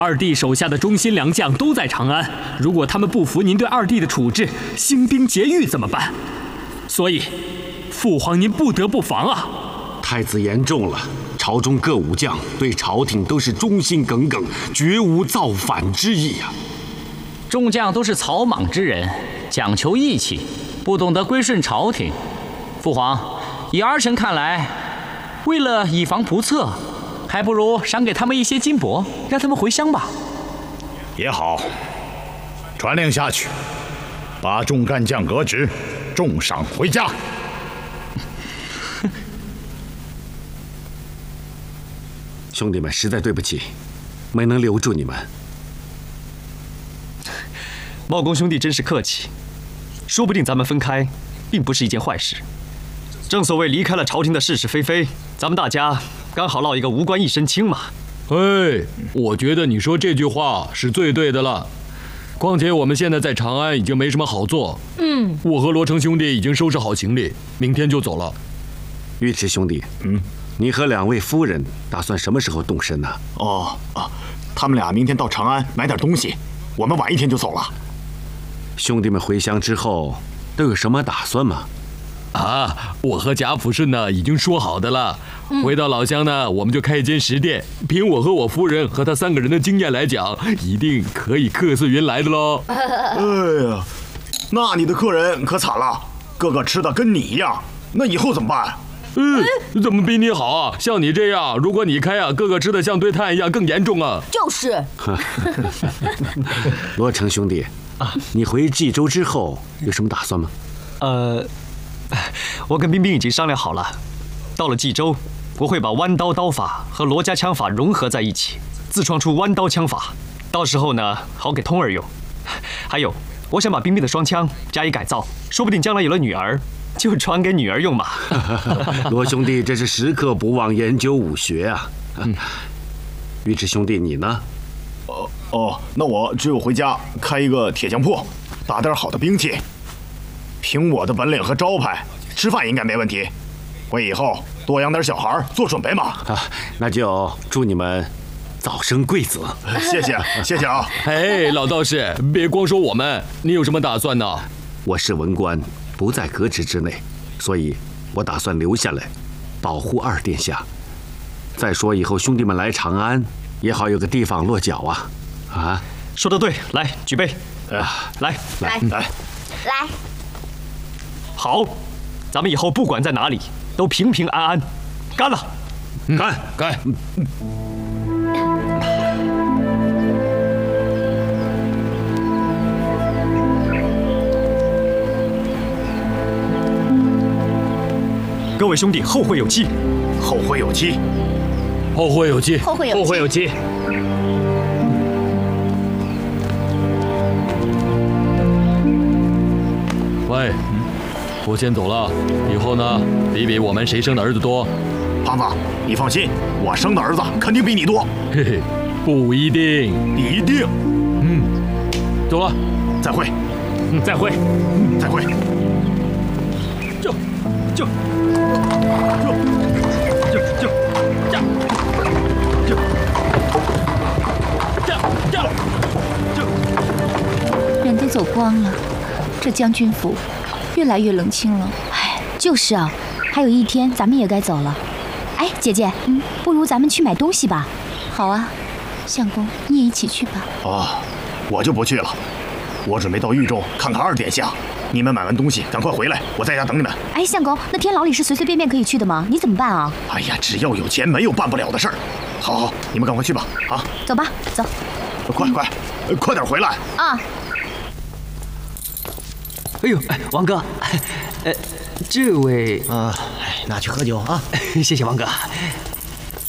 二弟手下的忠心良将都在长安，如果他们不服您对二弟的处置，兴兵劫狱怎么办？所以，父皇您不得不防啊！ 太子言重了，朝中各武将对朝廷都是忠心耿耿，绝无造反之意啊。 众将都是草莽之人，讲求义气，不懂得归顺朝廷。父皇，以儿臣看来，为了以防不测，还不如赏给他们一些金帛，让他们回乡吧。 也好，传令下去，把众干将革职，重赏回家。 兄弟们，实在对不起，没能留住你们。 茂公兄弟真是客气，说不定咱们分开，并不是一件坏事。正所谓离开了朝廷的是是非非，咱们大家刚好落一个无官一身轻嘛。 哎，我觉得你说这句话是最对的了。况且我们现在在长安已经没什么好做。我和罗成兄弟已经收拾好行李，明天就走了。 尉迟兄弟，你和两位夫人打算什么时候动身呢？ 他们俩明天到长安买点东西，我们晚一天就走了。 兄弟们回乡之后都有什么打算吗？ 我和贾府顺呢已经说好的了。回到老乡呢，我们就开一间食店。凭我和我夫人和他3个人的经验来讲，一定可以客似云来的喽。 哎呀，那你的客人可惨了，个个吃的跟你一样，那以后怎么办？ 怎么比你好啊？像你这样，如果你开啊，个个吃的像堆炭一样，更严重啊。 就是。 罗成兄弟，你回冀州之后有什么打算吗？ 我跟冰冰已经商量好了，到了冀州，我会把弯刀刀法和罗家枪法融合在一起，自创出弯刀枪法，到时候呢，好给通儿用。还有，我想把冰冰的双枪加以改造，说不定将来有了女儿，就传给女儿用嘛。 罗兄弟真是时刻不忘研究武学啊。尉迟兄弟，你呢？ 那我只有回家开一个铁匠铺，打点好的兵器。凭我的本领和招牌，吃饭应该没问题。为以后多养点小孩做准备嘛。 那就祝你们早生贵子。 谢谢啊。 老道士，别光说我们，你有什么打算呢？ 我是文官，不在革职之内，所以我打算留下来，保护二殿下。再说以后兄弟们来长安，也好有个地方落脚啊。 说得对，来举杯。来。好，咱们以后不管在哪里，都平平安安。干了！ 干！ 各位兄弟，后会有期。 后会有期。 后会有期。 喂，我先走了，以后呢，比我们谁生的儿子多。 胖子，你放心，我生的儿子肯定比你多。 嘿嘿，不一定。 一定。 走了， 再会。 再会。 再会。 人都走光了，这将军府越来越冷清了。 就是啊，还有1天咱们也该走了。姐姐，不如咱们去买东西吧。 好啊，相公你也一起去吧。 我就不去了，我准备到豫州看看二殿下。你们买完东西赶快回来，我在家等你们。 相公，那天牢里是随随便便可以去的吗？你怎么办啊？ 只要有钱，没有办不了的事儿。好，你们赶快去吧。 走吧，走。 快点回来啊！ 哎呦，王哥，这位那去喝酒啊！ 谢谢王哥。